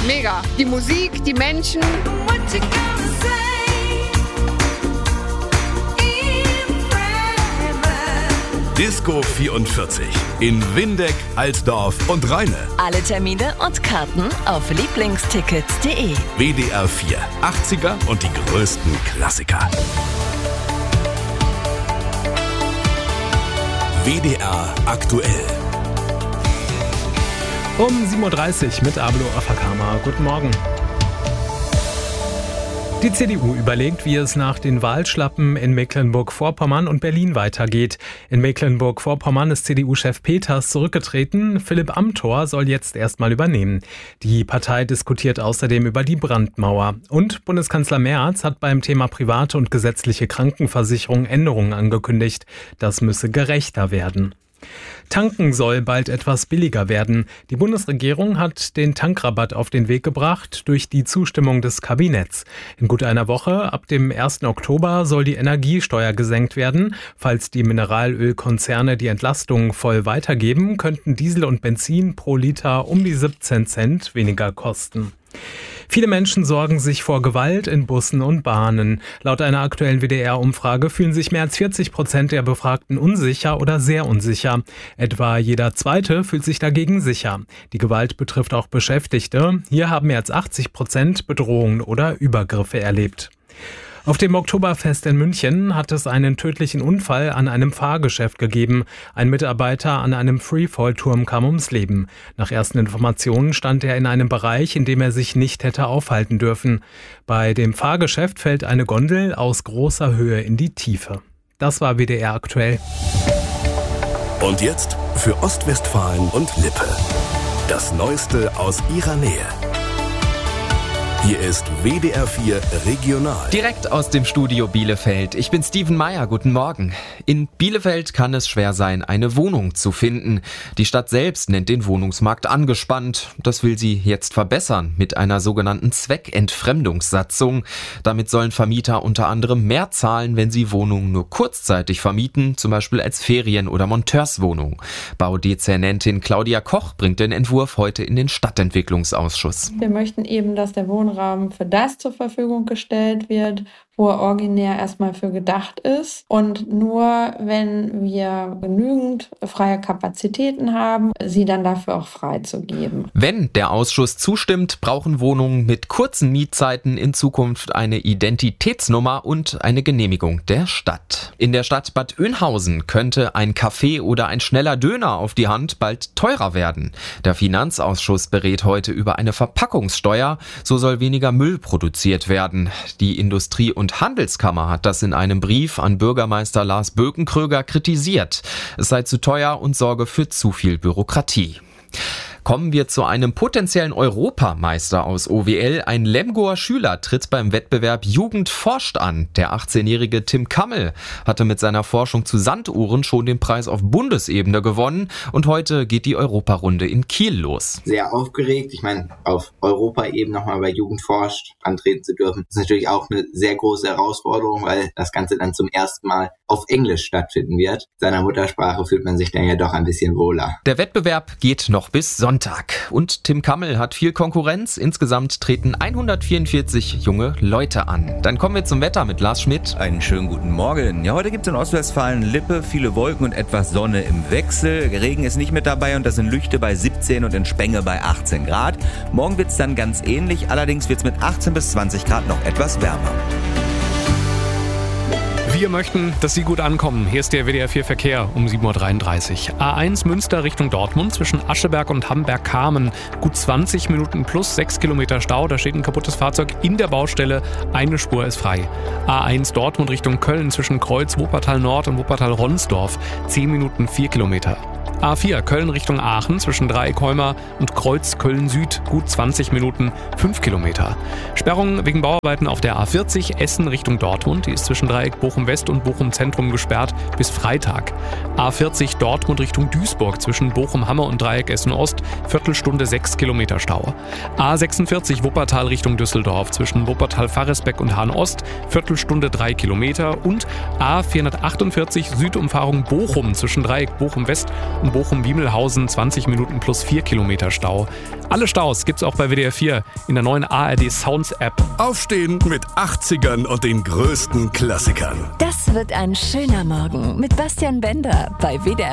Mega. Die Musik, die Menschen. Disco 44 in Windeck, Altdorf und Rheine. Alle Termine und Karten auf lieblingstickets.de. WDR 4, 80er und die größten Klassiker. WDR aktuell. Um 7.30 Uhr mit Ablo Afakama. Guten Morgen. Die CDU überlegt, wie es nach den Wahlschlappen in Mecklenburg-Vorpommern und Berlin weitergeht. In Mecklenburg-Vorpommern ist CDU-Chef Peters zurückgetreten. Philipp Amthor soll jetzt erstmal übernehmen. Die Partei diskutiert außerdem über die Brandmauer. Und Bundeskanzler Merz hat beim Thema private und gesetzliche Krankenversicherung Änderungen angekündigt. Das müsse gerechter werden. Tanken soll bald etwas billiger werden. Die Bundesregierung hat den Tankrabatt auf den Weg gebracht durch die Zustimmung des Kabinetts. In gut einer Woche, ab dem 1. Oktober, soll die Energiesteuer gesenkt werden. Falls die Mineralölkonzerne die Entlastung voll weitergeben, könnten Diesel und Benzin pro Liter um die 17 Cent weniger kosten. Viele Menschen sorgen sich vor Gewalt in Bussen und Bahnen. Laut einer aktuellen WDR-Umfrage fühlen sich mehr als 40% der Befragten unsicher oder sehr unsicher. Etwa jeder Zweite fühlt sich dagegen sicher. Die Gewalt betrifft auch Beschäftigte. Hier haben mehr als 80% Bedrohungen oder Übergriffe erlebt. Auf dem Oktoberfest in München hat es einen tödlichen Unfall an einem Fahrgeschäft gegeben. Ein Mitarbeiter an einem Freefall-Turm kam ums Leben. Nach ersten Informationen stand er in einem Bereich, in dem er sich nicht hätte aufhalten dürfen. Bei dem Fahrgeschäft fällt eine Gondel aus großer Höhe in die Tiefe. Das war WDR aktuell. Und jetzt für Ostwestfalen und Lippe. Das Neueste aus ihrer Nähe. Hier ist WDR 4 Regional. Direkt aus dem Studio Bielefeld. Ich bin Steven Meyer. Guten Morgen. In Bielefeld kann es schwer sein, eine Wohnung zu finden. Die Stadt selbst nennt den Wohnungsmarkt angespannt. Das will sie jetzt verbessern mit einer sogenannten Zweckentfremdungssatzung. Damit sollen Vermieter unter anderem mehr zahlen, wenn sie Wohnungen nur kurzzeitig vermieten, zum Beispiel als Ferien- oder Monteurswohnung. Baudezernentin Claudia Koch bringt den Entwurf heute in den Stadtentwicklungsausschuss. Wir möchten eben, dass der Wohnraum für das zur Verfügung gestellt wird, wo er originär erstmal für gedacht ist. Und nur wenn wir genügend freie Kapazitäten haben, sie dann dafür auch freizugeben. Wenn der Ausschuss zustimmt, brauchen Wohnungen mit kurzen Mietzeiten in Zukunft eine Identitätsnummer und eine Genehmigung der Stadt. In der Stadt Bad Oeynhausen könnte ein Kaffee oder ein schneller Döner auf die Hand bald teurer werden. Der Finanzausschuss berät heute über eine Verpackungssteuer. So soll weniger Müll produziert werden. Die Industrie- und Handelskammer hat das in einem Brief an Bürgermeister Lars Bökenkröger kritisiert. Es sei zu teuer und sorge für zu viel Bürokratie. Kommen wir zu einem potenziellen Europameister aus OWL. Ein Lemgoer Schüler tritt beim Wettbewerb Jugend forscht an. Der 18-jährige Tim Kammel hatte mit seiner Forschung zu Sanduhren schon den Preis auf Bundesebene gewonnen. Und heute geht die Europarunde in Kiel los. Sehr aufgeregt. Ich meine, auf Europaebene nochmal bei Jugend forscht antreten zu dürfen, ist natürlich auch eine sehr große Herausforderung, weil das Ganze dann zum ersten Mal auf Englisch stattfinden wird. In seiner Muttersprache fühlt man sich dann ja doch ein bisschen wohler. Der Wettbewerb geht noch bis Sonntag. Und Tim Kammel hat viel Konkurrenz. Insgesamt treten 144 junge Leute an. Dann kommen wir zum Wetter mit Lars Schmidt. Einen schönen guten Morgen. Ja, heute gibt es in Ostwestfalen-Lippe viele Wolken und etwas Sonne im Wechsel. Regen ist nicht mit dabei und das sind Lüchte bei 17 und in Spenge bei 18 Grad. Morgen wird es dann ganz ähnlich, allerdings wird es mit 18 bis 20 Grad noch etwas wärmer. Wir möchten, dass Sie gut ankommen. Hier ist der WDR 4 Verkehr um 7.33 Uhr. A1 Münster Richtung Dortmund zwischen Ascheberg und Hamberg-Kamen. Gut 20 Minuten plus 6 Kilometer Stau. Da steht ein kaputtes Fahrzeug in der Baustelle. Eine Spur ist frei. A1 Dortmund Richtung Köln zwischen Kreuz Wuppertal Nord und Wuppertal Ronsdorf. 10 Minuten 4 Kilometer. A4 Köln Richtung Aachen zwischen Dreieck-Heuma und Kreuz Köln-Süd gut 20 Minuten, 5 Kilometer. Sperrungen wegen Bauarbeiten auf der A40 Essen Richtung Dortmund. Die ist zwischen Dreieck Bochum-West und Bochum-Zentrum gesperrt bis Freitag. A40 Dortmund Richtung Duisburg zwischen Bochum-Hamme und Dreieck Essen-Ost. Viertelstunde 6 Kilometer Stau. A46 Wuppertal Richtung Düsseldorf zwischen Wuppertal-Farresbeck und Hahn-Ost. Viertelstunde 3 Kilometer. Und A448 Südumfahrung Bochum zwischen Dreieck Bochum-West Bochum-Wiemelhausen 20 Minuten plus 4 Kilometer Stau. Alle Staus gibt's auch bei WDR 4 in der neuen ARD Sounds App. Aufstehen mit 80ern und den größten Klassikern. Das wird ein schöner Morgen mit Bastian Bender bei WDR